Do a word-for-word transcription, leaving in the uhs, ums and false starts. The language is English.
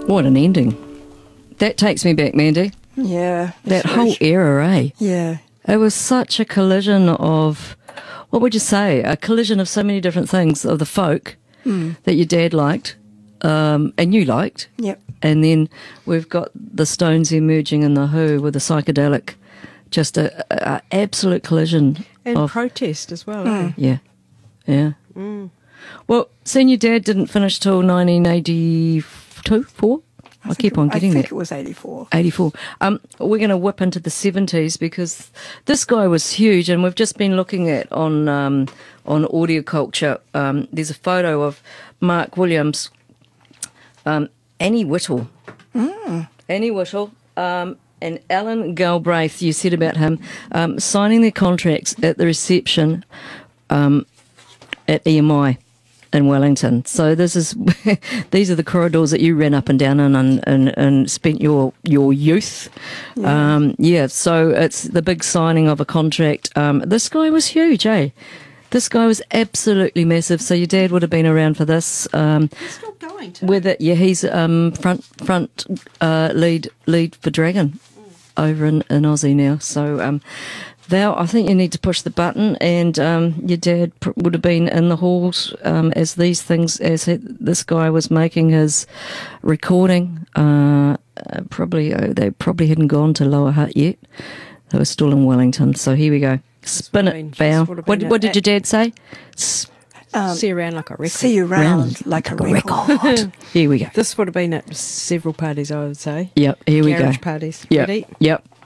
What an ending. That takes me back, Mandy. Yeah. That it's whole very- era, eh? Yeah. It was such a collision of, what would you say, a collision of so many different things, of the folk Mm. that your dad liked um, and you liked. Yep. And then we've got the Stones emerging in the Who with the psychedelic, just a, a, a absolute collision. And of, protest as well, Mm. eh? Yeah, yeah. Mm. Well, seeing your dad didn't finish till nineteen eighty-two, four? I, think keep it- on getting I think that. it was eighty-four. eighty-four. Um, we're going to whip into the seventies because this guy was huge, and we've just been looking at on um, on Audio Culture. Um, there's a photo of Mark Williams, um, Annie Whittle, Mm. Annie Whittle, um, and Alan Galbraith. You said about him um, signing their contracts at the reception um, at E M I in Wellington. So this is these are the corridors that you ran up and down in and, and, and spent your your youth. Yeah. Um, yeah, so it's the big signing of a contract. Um, this guy was huge, eh? This guy was absolutely massive. So your dad would have been around for this. Um, It's still going, too. with it, yeah, he's um, front front uh, lead lead for Dragon over in, in Aussie now. So um, Val, I think you need to push the button, and um, your dad pr- would have been in the halls um, as these things, as he, this guy was making his recording. Uh, uh, probably uh, they probably hadn't gone to Lower Hutt yet; they were still in Wellington. So here we go. Spin would have it, been- Val. this would have What, been what a- did your dad say? S- Um, See you around like a record. see you round like a record. Here we go. This would have been at several parties, I would say. Yep, here we go. Garage parties. Yep, Ready? yep.